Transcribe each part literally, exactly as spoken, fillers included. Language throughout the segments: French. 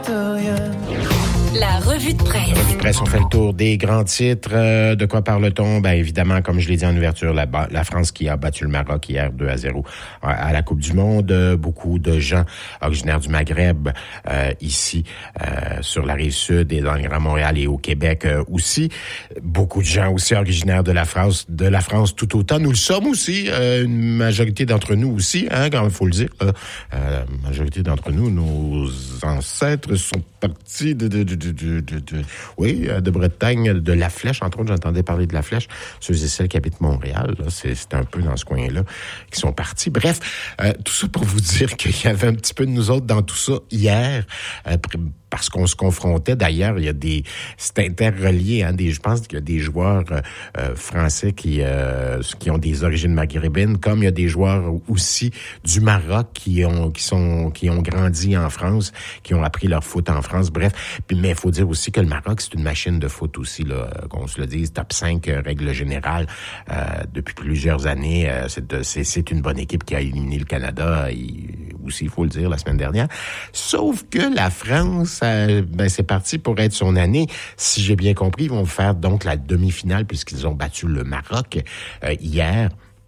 La revue de presse. La revue de presse, on fait le tour des grands titres. Euh, de quoi parle-t-on? Ben, évidemment, comme je l'ai dit en ouverture, la, la France qui a battu le Maroc hier deux à zéro à, à la Coupe du Monde. Beaucoup de gens originaires du Maghreb euh, ici euh, sur la rive sud et dans le Grand Montréal et au Québec euh, aussi. Beaucoup de gens aussi originaires de la France, de la France tout autant. Nous le sommes aussi. Euh, une majorité d'entre nous aussi, hein, quand il faut le dire. Euh, euh, majorité d'entre nous, nos ancêtres sont partis de, de, de, de, de, de, de oui, de Bretagne, de La Flèche, entre autres, j'entendais parler de La Flèche, ceux et celles qui habitent Montréal, là, c'est, c'est un peu dans ce coin-là, qui sont partis. Bref, euh, tout ça pour vous dire qu'il y avait un petit peu de nous autres dans tout ça hier, euh, parce qu'on se confrontait. D'ailleurs, il y a des, c'est interrelié, hein, des, je pense qu'il y a des joueurs euh, français qui euh, qui ont des origines maghrébines, comme il y a des joueurs aussi du Maroc qui ont qui sont qui ont grandi en France, qui ont appris leur foot en France. Bref, puis mais il faut dire aussi que le Maroc c'est une machine de foot aussi là, qu'on se le dise, top cinq euh, règle générale euh, depuis plusieurs années. Euh, c'est, de, c'est c'est une bonne équipe qui a éliminé le Canada et, aussi, il faut le dire, la semaine dernière. Sauf que la France, euh, ben, c'est parti pour être son année. Si j'ai bien compris, ils vont faire donc la demi-finale puisqu'ils ont battu le Maroc euh, hier.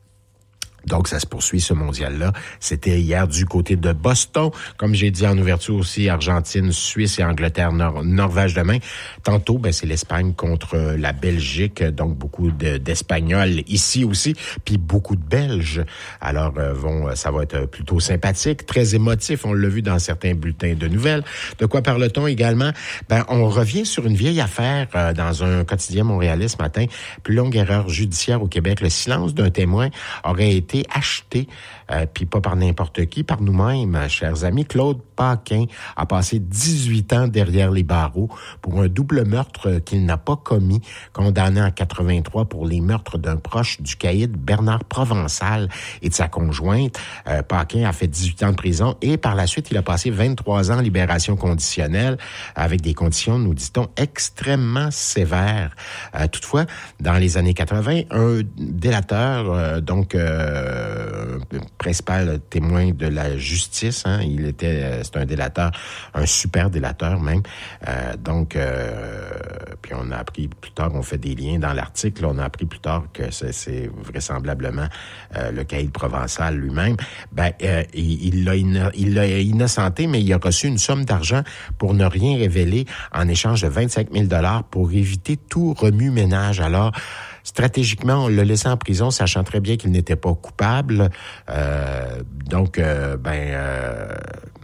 Donc, ça se poursuit, ce mondial-là. C'était hier du côté de Boston. Comme j'ai dit en ouverture aussi, Argentine, Suisse et Angleterre, Nor- Norvège demain. Tantôt, ben, c'est l'Espagne contre la Belgique. Donc, beaucoup de, d'Espagnols ici aussi. Puis, beaucoup de Belges. Alors, euh, vont, ça va être plutôt sympathique, très émotif. On l'a vu dans certains bulletins de nouvelles. De quoi parle-t-on également? Ben, on revient sur une vieille affaire euh, dans un quotidien montréalais ce matin. Plus longue erreur judiciaire au Québec. Le silence d'un témoin aurait été acheté, euh, puis pas par n'importe qui, par nous-mêmes, chers amis. Claude Paquin a passé dix-huit ans derrière les barreaux pour un double meurtre qu'il n'a pas commis, condamné en quatre-vingt-trois pour les meurtres d'un proche du caïd Bernard Provençal et de sa conjointe. Euh, Paquin a fait dix-huit ans de prison et par la suite, il a passé vingt-trois ans en libération conditionnelle avec des conditions, nous dit-on, extrêmement sévères. Euh, toutefois, dans les années quatre-vingt, un délateur, euh, donc euh, Euh, principal témoin de la justice, hein, il était, euh, c'est un délateur, un super délateur même. Euh, donc, euh, puis on a appris plus tard, on fait des liens dans l'article, on a appris plus tard que c'est, c'est vraisemblablement euh, le caïd Provençal lui-même. Ben, euh, il, il l'a inno- il l'a innocenté, mais il a reçu une somme d'argent pour ne rien révéler en échange de vingt-cinq mille dollars pour éviter tout remue-ménage. Alors, stratégiquement, on l'a laissé en prison, sachant très bien qu'il n'était pas coupable. Euh, donc, euh, ben, euh,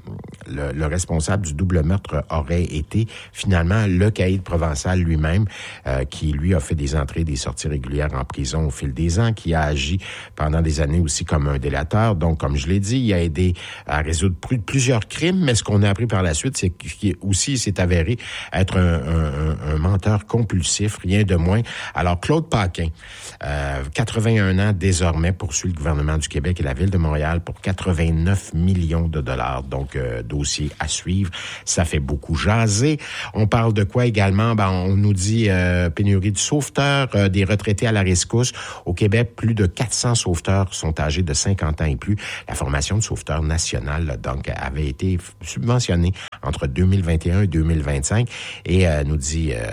le, le responsable du double meurtre aurait été finalement le caïd Provençal lui-même, euh, qui lui a fait des entrées et des sorties régulières en prison au fil des ans, qui a agi pendant des années aussi comme un délateur. Donc, comme je l'ai dit, il a aidé à résoudre plusieurs crimes, mais ce qu'on a appris par la suite, c'est qu'il aussi s'est avéré être un, un, un menteur compulsif, rien de moins. Alors, Claude Paquin, euh, quatre-vingt-un ans désormais, poursuit le gouvernement du Québec et la Ville de Montréal pour quatre-vingt-neuf millions de dollars. Donc, euh, dossier à suivre. Ça fait beaucoup jaser. On parle de quoi également? Ben, on nous dit euh, pénurie de sauveteurs, euh, des retraités à la rescousse. Au Québec, plus de quatre cents sauveteurs sont âgés de cinquante ans et plus. La formation de sauveteurs nationale, donc, avait été subventionnée entre deux mille vingt et un et deux mille vingt-cinq. Et euh, nous dit euh,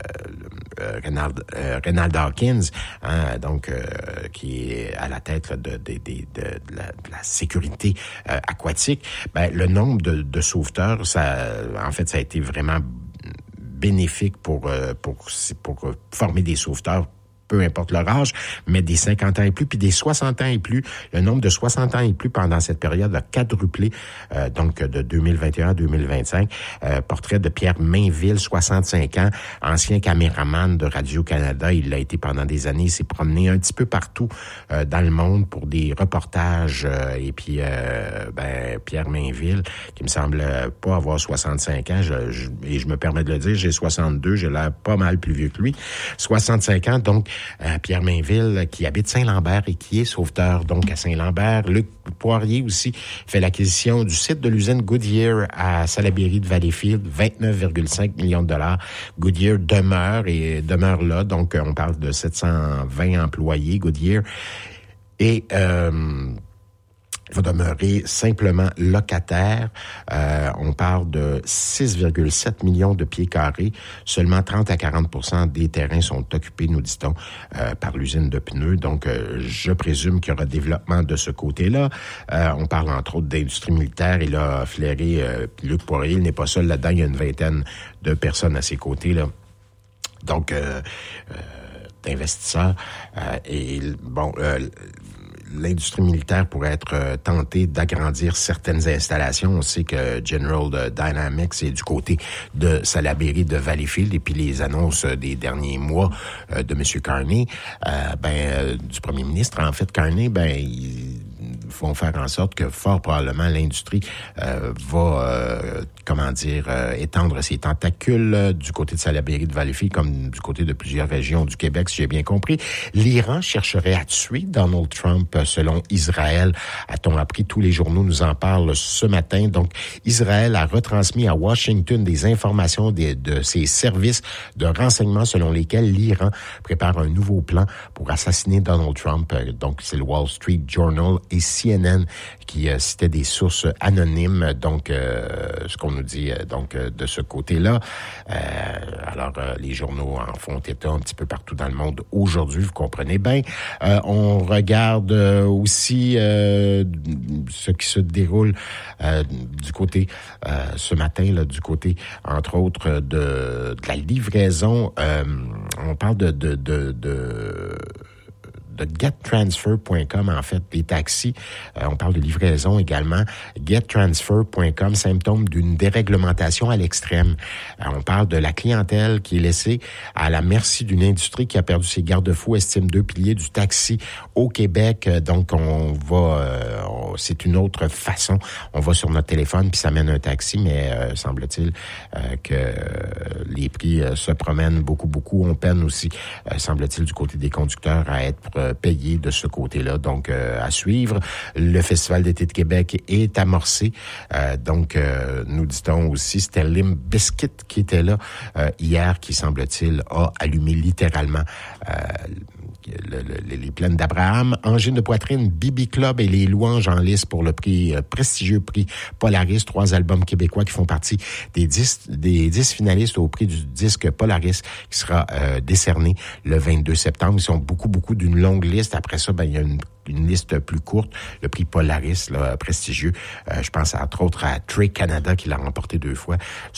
euh, Renald, euh, Renald Hawkins, hein, donc, euh, qui est à la tête là, de, de, de, de, de, la, de la sécurité euh, aquatique, ben, le nombre de, de sauveteurs, ça, en fait, ça a été vraiment bénéfique pour, pour, pour former des sauveteurs, peu importe leur âge, mais des cinquante ans et plus, puis des soixante ans et plus. Le nombre de soixante ans et plus pendant cette période a quadruplé, euh, donc de deux mille vingt et un à deux mille vingt-cinq. Euh, portrait de Pierre Mainville, soixante-cinq ans, ancien caméraman de Radio-Canada. Il l'a été pendant des années. Il s'est promené un petit peu partout euh, dans le monde pour des reportages. Euh, et puis, euh, ben, Pierre Mainville, qui me semble pas avoir soixante-cinq ans, je, je, et je me permets de le dire, j'ai soixante-deux, j'ai l'air pas mal plus vieux que lui. soixante-cinq ans, donc, Euh, Pierre Mainville, qui habite Saint-Lambert et qui est sauveteur, donc, à Saint-Lambert. Luc Poirier aussi fait l'acquisition du site de l'usine Goodyear à Salaberry de Valleyfield, vingt-neuf virgule cinq millions de dollars. Goodyear demeure et demeure là, donc, on parle de sept cent vingt employés, Goodyear. Et, euh, Il va demeurer simplement locataire. Euh, on parle de six virgule sept millions de pieds carrés. Seulement trente à quarante pour cent des terrains sont occupés, nous dit-on, euh, par l'usine de pneus. Donc, euh, je présume qu'il y aura développement de ce côté-là. Euh, on parle entre autres d'industrie militaire. Il a flairé euh, Luc Poirier. Il n'est pas seul là-dedans. Il y a une vingtaine de personnes à ses côtés, là. Donc, euh, euh, d'investisseurs. Euh, et bon... Euh, l'industrie militaire pourrait être euh, tentée d'agrandir certaines installations. On sait que General Dynamics est du côté de Salaberry, de Valleyfield, et puis les annonces des derniers mois euh, de M. Carney, euh, ben euh, du premier ministre, en fait, Carney, ben ils vont faire en sorte que fort probablement l'industrie euh, va, euh, comment dire, euh, étendre ses tentacules euh, du côté de Salaberry, de Valleyfield, comme du côté de plusieurs régions du Québec, si j'ai bien compris. L'Iran chercherait à tuer Donald Trump, selon Israël. A-t-on appris? Tous les journaux nous en parlent ce matin. Donc, Israël a retransmis à Washington des informations des, de ses services de renseignement selon lesquels l'Iran prépare un nouveau plan pour assassiner Donald Trump. Donc, c'est le Wall Street Journal et C N N qui euh, citaient des sources anonymes. Donc, euh, ce qu'on nous dit euh, donc euh, de ce côté-là. Euh, alors, euh, les journaux en font état un petit peu partout dans le monde aujourd'hui, vous comprenez bien. Euh, on regarde euh, aussi euh, ce qui se déroule euh, du côté, euh, ce matin, là, du côté, entre autres, de, de la livraison. Euh, on parle de... de, de, de de get transfer point com, en fait, des taxis. Euh, on parle de livraison également. get transfer point com, symptôme d'une déréglementation à l'extrême. Euh, on parle de la clientèle qui est laissée à la merci d'une industrie qui a perdu ses garde-fous, estime deux piliers du taxi au Québec. Euh, donc, on va... Euh, on, c'est une autre façon. On va sur notre téléphone puis ça mène un taxi, mais euh, semble-t-il euh, que euh, les prix euh, se promènent beaucoup, beaucoup. On peine aussi, euh, semble-t-il, du côté des conducteurs à être euh, payé de ce côté-là. Donc, euh, à suivre. Le Festival d'été de Québec est amorcé. Euh, donc, euh, nous dit-on aussi, c'était Limp Bizkit qui était là euh, hier, qui, semble-t-il, a allumé littéralement euh, le, le, les plaines d'Abraham. Angine de poitrine, B B Club et les louanges en lice pour le prix euh, prestigieux prix Polaris. Trois albums québécois qui font partie des dix, des dix finalistes au prix du disque Polaris qui sera euh, décerné le vingt-deux septembre. Ils sont beaucoup, beaucoup d'une longue liste. Après ça, ben il y a une, une liste plus courte. Le prix Polaris, là, prestigieux. Euh, je pense entre autres à Trey Canada qui l'a remporté deux fois.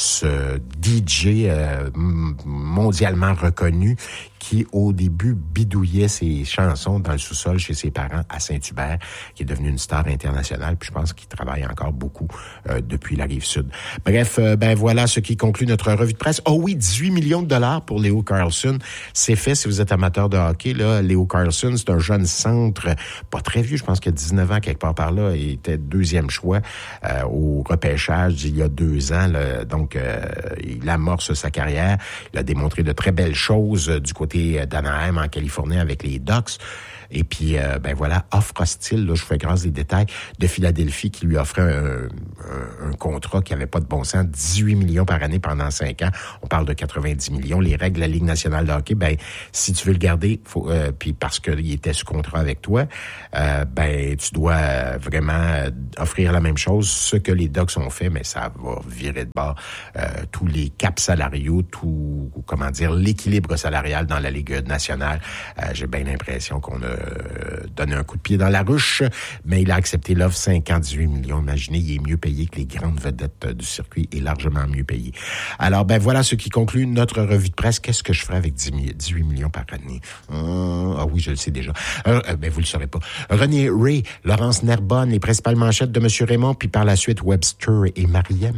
Ce D J euh, mondialement reconnu qui, au début, bidouillait ses chansons dans le sous-sol chez ses parents à Saint-Hubert, qui est devenu une star internationale. Puis je pense qu'il travaille encore beaucoup euh, depuis la Rive-Sud. Bref, euh, ben voilà ce qui conclut notre revue de presse. Oh oui, dix-huit millions de dollars pour Léo Carlson. C'est fait si vous êtes amateur de hockey. Là, Léo Carlson, c'est un jeune centre, pas très vieux, je pense qu'il a dix-neuf ans, quelque part par là. Il était deuxième choix euh, au repêchage il y a deux ans. Là. Donc, euh, il amorce sa carrière. Il a démontré de très belles choses euh, du côté d'Anaheim en Californie avec les Ducks. Et puis, euh, ben voilà, offre hostile, là, je vous fais grâce des détails, de Philadelphie qui lui offrait un, un, un contrat qui avait pas de bon sens, dix-huit millions par année pendant cinq ans. On parle de quatre-vingt-dix millions. Les règles de la Ligue nationale de hockey, ben si tu veux le garder, faut, euh, puis parce qu'il était sous contrat avec toi, euh, ben tu dois vraiment offrir la même chose. Ce que les Ducks ont fait, mais ça va virer de bord. Euh, tous les caps salariaux, tout, comment dire, l'équilibre salarial dans la Ligue nationale. Euh, j'ai bien l'impression qu'on a donné un coup de pied dans la ruche, mais il a accepté l'offre cinquante-huit millions. Imaginez, il est mieux payé que les grandes vedettes du circuit et largement mieux payé. Alors, ben voilà ce qui conclut notre revue de presse. Qu'est-ce que je ferais avec dix-huit millions par année? Euh, ah oui, je le sais déjà. Euh, ben vous le saurez pas. René Ray, Laurence Nerbonne, les principales manchettes de M. Raymond, puis par la suite Webster et Mariem.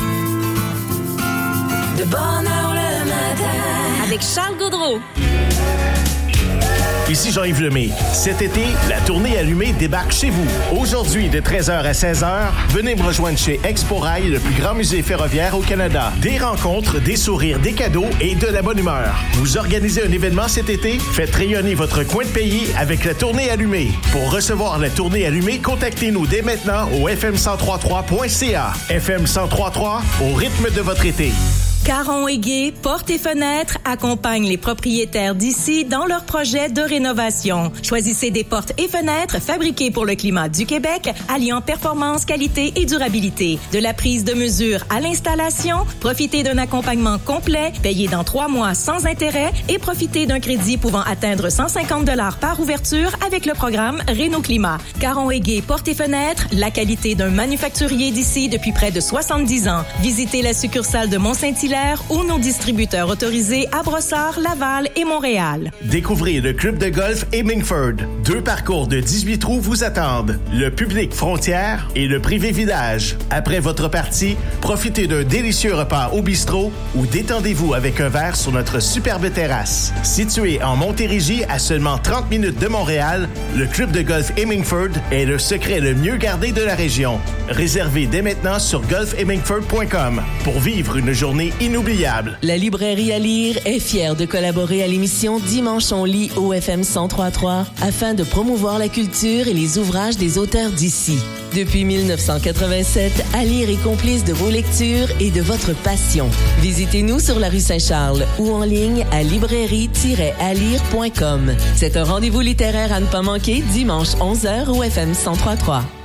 De bonne heure le matin. Avec Charles Gaudreau. Ici Jean-Yves Lemay. Cet été, la tournée allumée débarque chez vous. Aujourd'hui, de treize heures à seize heures, venez me rejoindre chez Expo Rail, le plus grand musée ferroviaire au Canada. Des rencontres, des sourires, des cadeaux et de la bonne humeur. Vous organisez un événement cet été? Faites rayonner votre coin de pays avec la tournée allumée. Pour recevoir la tournée allumée, contactez-nous dès maintenant au f m cent trois point trois point c a. F M cent trois point trois, au rythme de votre été. Caron et Gay, Portes et Fenêtres accompagnent les propriétaires d'ici dans leurs projets de rénovation. Choisissez des portes et fenêtres fabriquées pour le climat du Québec, alliant performance, qualité et durabilité. De la prise de mesure à l'installation, profitez d'un accompagnement complet, payé dans trois mois sans intérêt et profitez d'un crédit pouvant atteindre cent cinquante dollars par ouverture avec le programme Réno-Climat. Caron et Gay, Portes et Fenêtres, la qualité d'un manufacturier d'ici depuis près de soixante-dix ans. Visitez la succursale de Mont-Saint-Hilaire ou nos distributeurs autorisés à Brossard, Laval et Montréal. Découvrez le club de golf Hemingford. Deux parcours de dix-huit trous vous attendent. Le public frontière et le privé village. Après votre partie, profitez d'un délicieux repas au bistrot ou détendez-vous avec un verre sur notre superbe terrasse. Situé en Montérégie à seulement trente minutes de Montréal, le club de golf Hemingford est le secret le mieux gardé de la région. Réservez dès maintenant sur golf hemingford point com pour vivre une journée inoubliable. La librairie à lire est fière de collaborer à l'émission Dimanche on lit au F M cent trois point trois afin de promouvoir la culture et les ouvrages des auteurs d'ici. Depuis mille neuf cent quatre-vingt-sept, à lire est complice de vos lectures et de votre passion. Visitez-nous sur la rue Saint-Charles ou en ligne à librairie tiret à lire point com. C'est un rendez-vous littéraire à ne pas manquer dimanche onze heures au F M cent trois point trois.